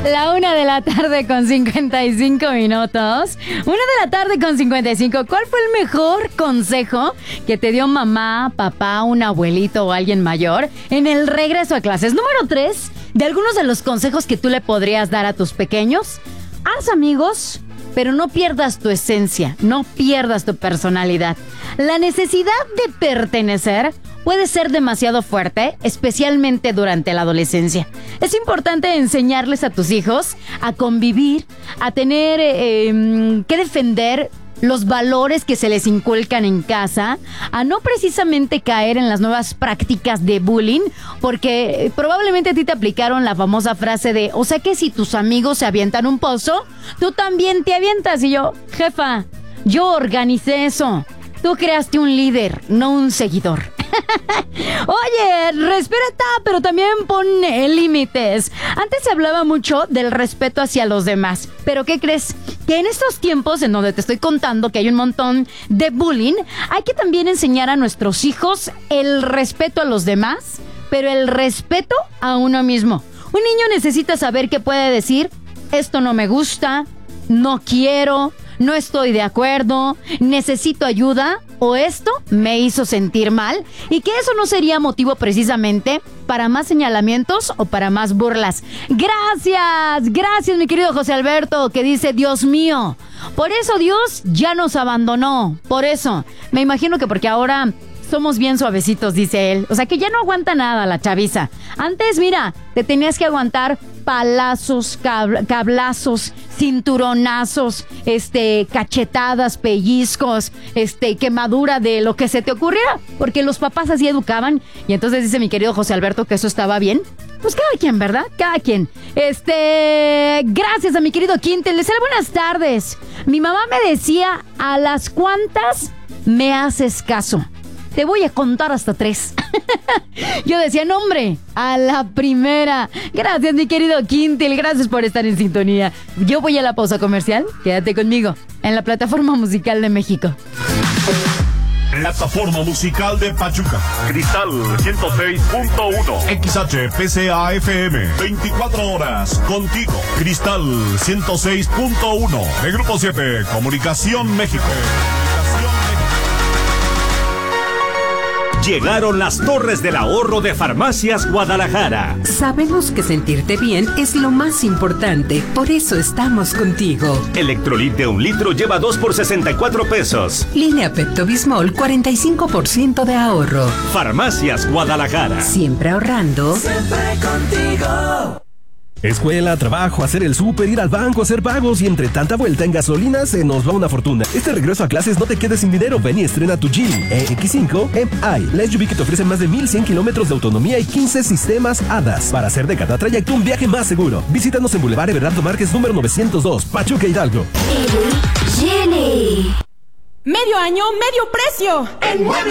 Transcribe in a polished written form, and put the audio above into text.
La 1:55 p.m. 1:55 p.m. ¿Cuál fue el mejor consejo que te dio mamá, papá, un abuelito o alguien mayor en el regreso a clases? Número 3, de algunos de los consejos que tú le podrías dar a tus pequeños. Haz amigos, pero no pierdas tu esencia, no pierdas tu personalidad. La necesidad de pertenecer puede ser demasiado fuerte, especialmente durante la adolescencia. Es importante enseñarles a tus hijos a convivir, a tener que defender los valores que se les inculcan en casa, a no precisamente caer en las nuevas prácticas de bullying, porque probablemente a ti te aplicaron la famosa frase de, o sea que si tus amigos se avientan un pozo, tú también te avientas. Y yo, jefa, yo organicé eso. Tú creaste un líder, no un seguidor. Oye, respeta, pero también pon límites. Antes se hablaba mucho del respeto hacia los demás, pero ¿qué crees? Que en estos tiempos en donde te estoy contando que hay un montón de bullying, hay que también enseñar a nuestros hijos el respeto a los demás, pero el respeto a uno mismo. Un niño necesita saber que puede decir, esto no me gusta, no quiero, no estoy de acuerdo, necesito ayuda o esto me hizo sentir mal, y que eso no sería motivo precisamente para más señalamientos o para más burlas. Gracias mi querido José Alberto, que dice, Dios mío, por eso Dios ya nos abandonó, por eso. Me imagino que porque ahora somos bien suavecitos, dice él. O sea que ya no aguanta nada la chaviza. Antes, mira, te tenías que aguantar palazos, cablazos, cinturonazos, cachetadas, pellizcos, quemadura de lo que se te ocurriera, porque los papás así educaban. Y entonces dice mi querido José Alberto que eso estaba bien. Pues cada quien, ¿verdad? Cada quien. Gracias a mi querido Quintel. Les buenas tardes. Mi mamá me decía, ¿a las cuántas me haces caso? Te voy a contar hasta 3. Yo decía, no, hombre, a la primera. Gracias, mi querido Quintil. Gracias por estar en sintonía. Yo voy a la pausa comercial. Quédate conmigo en la Plataforma Musical de México. Plataforma Musical de Pachuca. Cristal 106.1. XHPCA-FM. 24 horas contigo. Cristal 106.1. De Grupo 7. Comunicación México. Llegaron las Torres del Ahorro de Farmacias Guadalajara. Sabemos que sentirte bien es lo más importante, por eso estamos contigo. Electrolit de 1 litro lleva 2 por 64 pesos. Línea Pepto-Bismol, 45% de ahorro. Farmacias Guadalajara. Siempre ahorrando. Siempre contigo. Escuela, trabajo, hacer el súper, ir al banco, hacer pagos y entre tanta vuelta en gasolina se nos va una fortuna. Este regreso a clases no te quedes sin dinero. Ven y estrena tu Geely EX5 MI, la SUV que te ofrece más de 1100 kilómetros de autonomía y 15 sistemas ADAS para hacer de cada trayecto un viaje más seguro. Visítanos en Boulevard Everardo Márquez número 902, Pachuca, Hidalgo. Geely. Medio año, medio precio. En Muebles